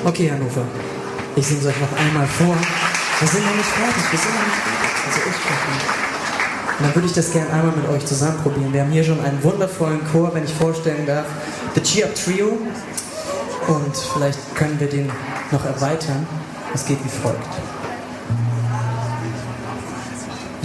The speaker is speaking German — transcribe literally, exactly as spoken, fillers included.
Okay, Hannover, ich singe es euch noch einmal vor. Wir sind noch nicht fertig, wir sind noch nicht fertig. Also ich fertig. Und dann würde ich das gerne einmal mit euch zusammen probieren. Wir haben hier schon einen wundervollen Chor, wenn ich vorstellen darf. The Cheer Up Trio. Und vielleicht können wir den noch erweitern. Es geht wie folgt.